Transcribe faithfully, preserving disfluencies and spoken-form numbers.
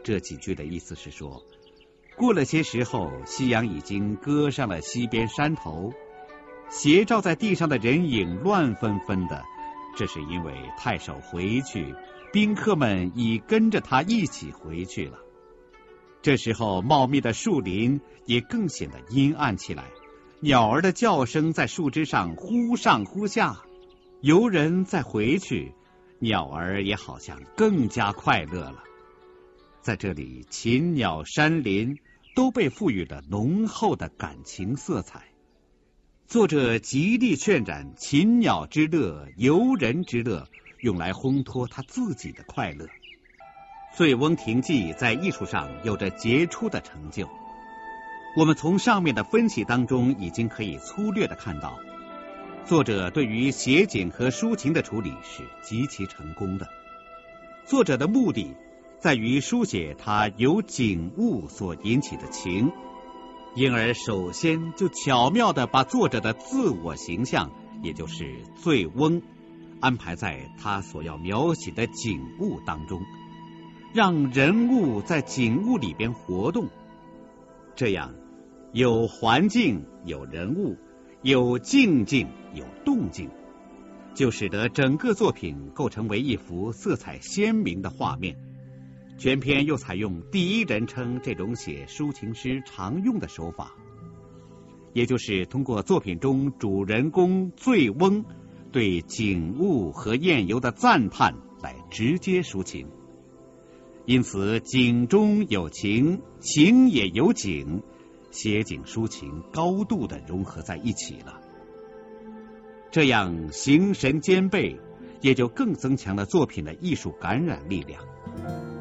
这几句的意思是说，过了些时候，夕阳已经搁上了西边山头，斜照在地上的人影乱纷纷的，这是因为太守回去，宾客们已跟着他一起回去了。这时候茂密的树林也更显得阴暗起来，鸟儿的叫声在树枝上忽上忽下，游人再回去，鸟儿也好像更加快乐了。在这里，禽鸟山林都被赋予了浓厚的感情色彩。作者极力渲染禽鸟之乐、游人之乐，用来烘托他自己的快乐。《醉翁亭记》在艺术上有着杰出的成就。我们从上面的分析当中已经可以粗略地看到，作者对于写景和抒情的处理是极其成功的。作者的目的在于书写他由景物所引起的情，因而首先就巧妙地把作者的自我形象，也就是醉翁，安排在他所要描写的景物当中，让人物在景物里边活动。这样有环境，有人物，有静静，有动静，就使得整个作品构成为一幅色彩鲜明的画面。全篇又采用第一人称这种写抒情诗常用的手法，也就是通过作品中主人公醉翁对景物和宴游的赞叹来直接抒情。因此景中有情，情也有景，写景抒情高度的融合在一起了。这样形神兼备，也就更增强了作品的艺术感染力量。